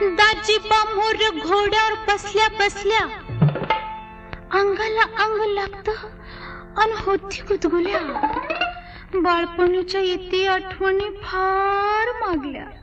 दाजी बामोर घोड्यावर बसल्या बसल्या अंगाला अंग लागत अन होती गुदगुल्या. बाळपणीच्या इती आठवणी फार मागल्या.